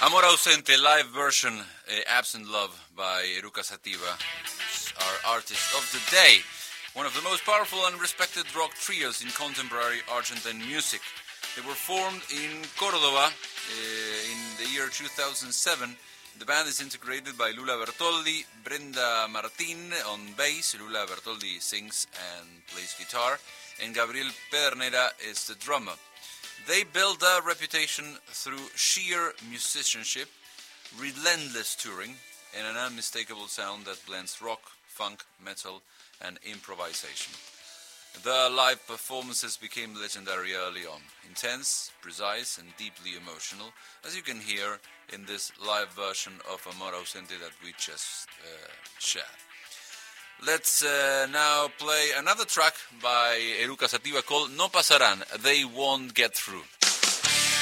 Amor Ausente, live version, Absent Love by Eruca Sativa, our artist of the day. One of the most powerful and respected rock trios in contemporary Argentine music. They were formed in Córdoba in the year 2007. The band is integrated by Lula Bertoldi, Brenda Martin on bass. Lula Bertoldi sings and plays guitar, and Gabriel Pedernera is the drummer. They built a reputation through sheer musicianship, relentless touring, and an unmistakable sound that blends rock, funk, metal, and improvisation. The live performances became legendary early on, intense, precise, and deeply emotional, as you can hear in this live version of Amor Ausente that we just shared. Let's now play another track by Eruca Sativa called No Pasarán, They Won't Get Through.